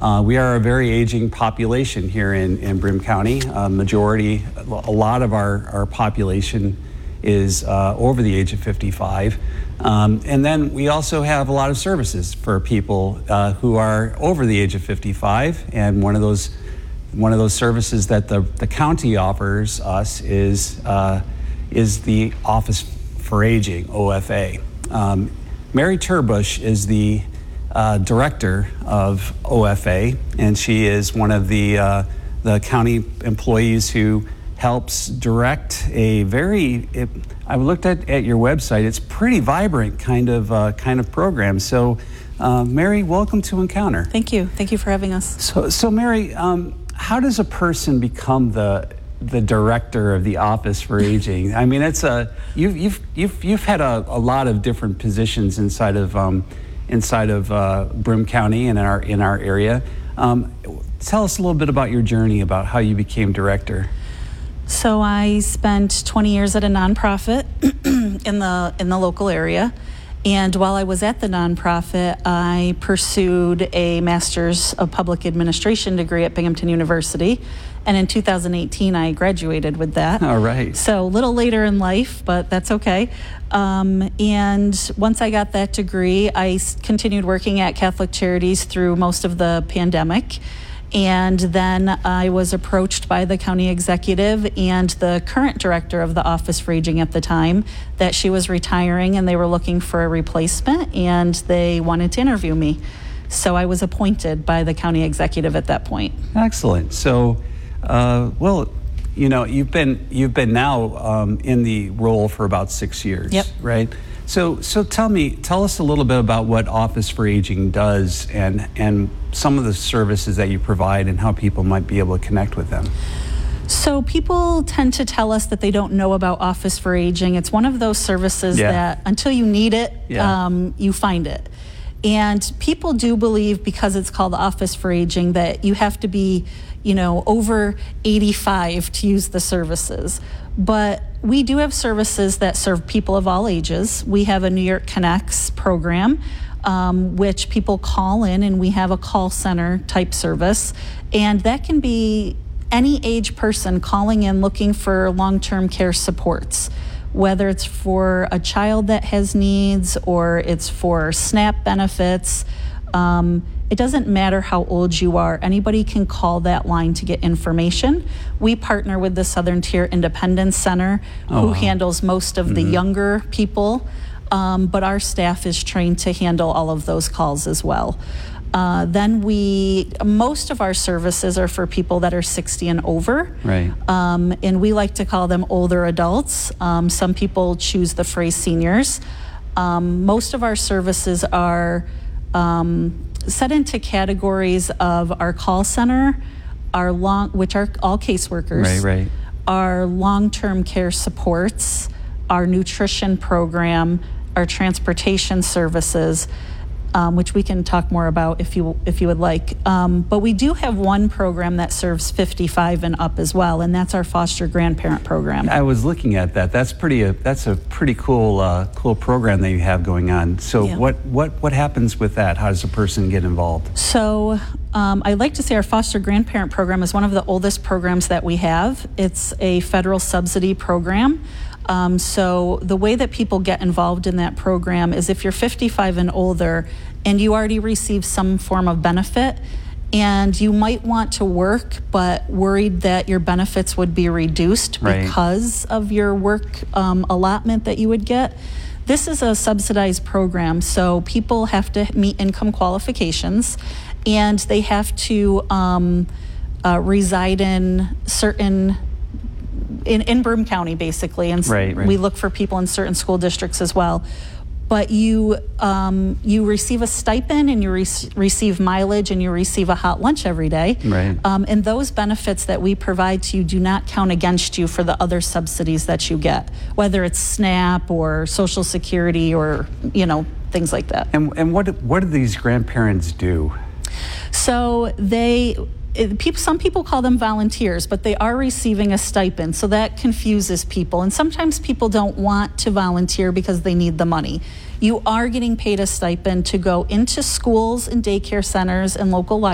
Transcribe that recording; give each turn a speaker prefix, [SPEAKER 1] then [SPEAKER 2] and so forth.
[SPEAKER 1] We are a very aging population here in Broome County. A lot of our population is over the age of 55. And then we also have a lot of services for people who are over the age of 55. And one of those services that the county offers us is the Office for Aging, OFA. Mary Turbush is the director of OFA, and she is one of the county employees who helps direct a I looked at your website. It's pretty vibrant kind of program. So, Mary, welcome to Encounter.
[SPEAKER 2] Thank you. Thank you for having us.
[SPEAKER 1] So Mary, how does a person become the director of the Office for Aging? I mean, it's you've had a lot of different positions inside of Broome County and in our area. Tell us a little bit about your journey, about how you became director.
[SPEAKER 2] So I spent 20 years at a nonprofit in the local area, and while I was at the nonprofit, I pursued a Master's of Public Administration degree at Binghamton University, and in 2018 I graduated with that.
[SPEAKER 1] All right.
[SPEAKER 2] So a little later in life, but that's okay. And once I got that degree, I continued working at Catholic Charities through most of the pandemic. And then I was approached by the county executive and the current director of the Office for Aging at the time that she was retiring and they were looking for a replacement and they wanted to interview me. So I was appointed by the county executive at that point.
[SPEAKER 1] Excellent. So, well, you know, you've been now in the role for about 6 years,
[SPEAKER 2] yep.
[SPEAKER 1] Right? So tell us a little bit about what Office for Aging does and some of the services that you provide and how people might be able to connect with them.
[SPEAKER 2] So people tend to tell us that they don't know about Office for Aging. It's one of those services that until you need it, you find it. And people do believe, because it's called the Office for Aging, that you have to be, over 85 to use the services. But we do have services that serve people of all ages. We have a New York Connects program, which people call in, and we have a call center type service. And that can be any age person calling in looking for long-term care supports, whether it's for a child that has needs or it's for SNAP benefits. It doesn't matter how old you are. Anybody can call that line to get information. We partner with the Southern Tier Independence Center, who handles most of the younger people, but our staff is trained to handle all of those calls as well. Then most of our services are for people that are 60 and over.
[SPEAKER 1] Right.
[SPEAKER 2] And we like to call them older adults. Some people choose the phrase seniors. Most of our services are set into categories of our call center, which are all caseworkers,
[SPEAKER 1] right.
[SPEAKER 2] Our long-term care supports, our nutrition program, our transportation services, which we can talk more about if you would like. But we do have one program that serves 55 and up as well, and that's our foster grandparent program.
[SPEAKER 1] I was looking at that. That's a pretty cool program that you have going on. So what happens with that? How does a person get involved?
[SPEAKER 2] So I'd like to say our foster grandparent program is one of the oldest programs that we have. It's a federal subsidy program. So the way that people get involved in that program is if you're 55 and older and you already receive some form of benefit and you might want to work but worried that your benefits would be reduced because of your work allotment that you would get. This is a subsidized program, so people have to meet income qualifications and they have to reside in certain in Broome County, basically, and we look for people in certain school districts as well. But you receive a stipend and you receive mileage and you receive a hot lunch every day.
[SPEAKER 1] Right.
[SPEAKER 2] And those benefits that we provide to you do not count against you for the other subsidies that you get, whether it's SNAP or Social Security or things like that.
[SPEAKER 1] And what do these grandparents do?
[SPEAKER 2] So some people call them volunteers, but they are receiving a stipend, so that confuses people. And sometimes people don't want to volunteer because they need the money. You are getting paid a stipend to go into schools and daycare centers and local libraries